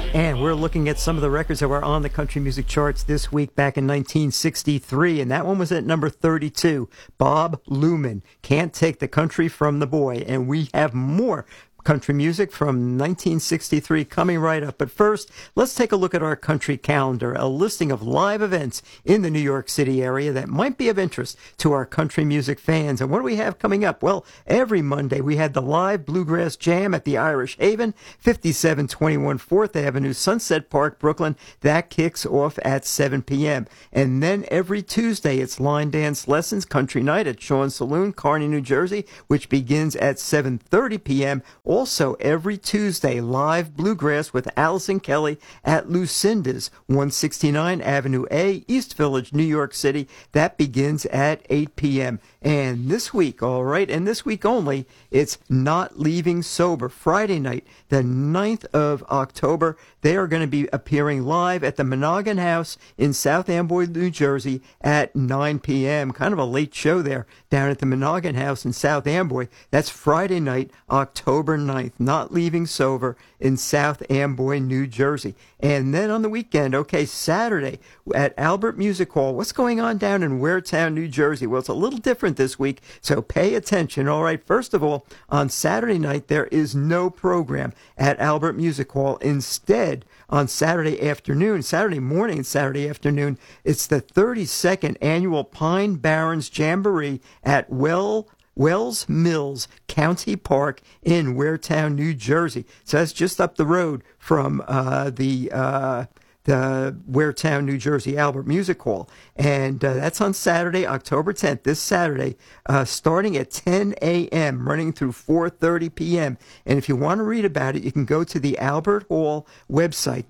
And we're looking at some of the records that were on the country music charts this week back in 1963, and that one was at number 32, Bob Luman, Can't Take the Country from the Boy. And we have more country music from 1963 coming right up. But first, let's take a look at our country calendar, a listing of live events in the New York City area that might be of interest to our country music fans. And what do we have coming up? Well, every Monday we had the live Bluegrass Jam at the Irish Haven, 5721 4th Avenue, Sunset Park, Brooklyn. That kicks off at 7 p.m. And then every Tuesday it's line dance lessons, country night at Sean's Saloon, Kearny, New Jersey, which begins at 7:30 p.m. Also, every Tuesday, live bluegrass with Allison Kelly at Lucinda's, 169 Avenue A, East Village, New York City. That begins at 8 p.m. And this week, all right, and this week only, it's Not Leaving Sober. Friday night, the 9th of October, they are going to be appearing live at the Monoghan House in South Amboy, New Jersey at 9 p.m. Kind of a late show there down at the Monoghan House in South Amboy. That's Friday night, October 9th. Not Leaving Sober in South Amboy, New Jersey. And then on the weekend, okay, Saturday at Albert Music Hall. What's going on down in Waretown, New Jersey? Well, it's a little different this week, so pay attention. All right, first of all, on Saturday night, there is no program at Albert Music Hall. Instead, on Saturday morning and Saturday afternoon, it's the 32nd annual Pine Barrens Jamboree at Wells Mills County Park in Waretown, New Jersey. So that's just up the road from the Waretown, New Jersey Albert Music Hall. And that's on Saturday, October 10th, this Saturday, starting at 10 a.m., running through 4:30 p.m. And if you want to read about it, you can go to the Albert Hall website,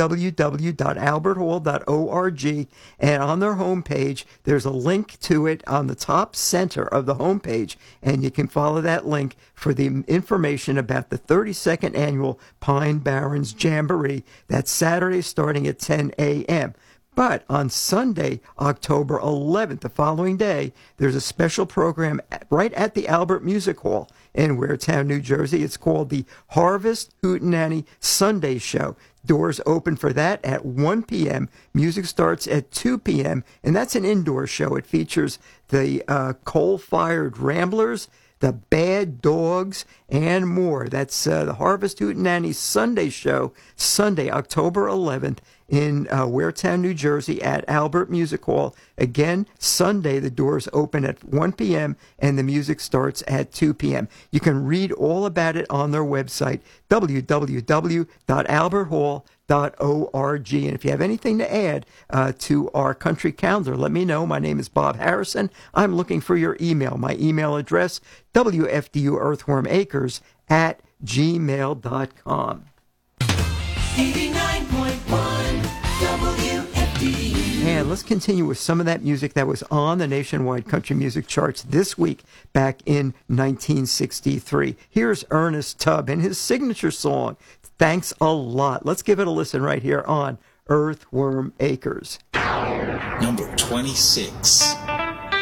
www.alberthall.org, and on their homepage, there's a link to it on the top center of the homepage, and you can follow that link for the information about the 32nd annual Pine Barrens Jamboree. That's Saturday, starting at 10 a.m. But on Sunday, October 11th, the following day, there's a special program right at the Albert Music Hall in Waretown, New Jersey. It's called the Harvest Hootenanny Sunday Show. Doors open for that at 1 p.m. Music starts at 2 p.m., and that's an indoor show. It features the Coal-Fired Ramblers, the Bad Dogs, and more. That's the Harvest Hootenanny Sunday Show, Sunday, October 11th, in Waretown, New Jersey at Albert Music Hall. Again, Sunday, the doors open at 1 p.m. and the music starts at 2 p.m. You can read all about it on their website, www.alberthall.org. And if you have anything to add to our country calendar, let me know. My name is Bob Harrison. I'm looking for your email. My email address, wfduearthwormacres@gmail.com. 89.1 WFDU. And let's continue with some of that music that was on the nationwide country music charts this week back in 1963. Here's Ernest Tubb and his signature song, Thanks a Lot. Let's give it a listen right here on Earthworm Acres. Number 26.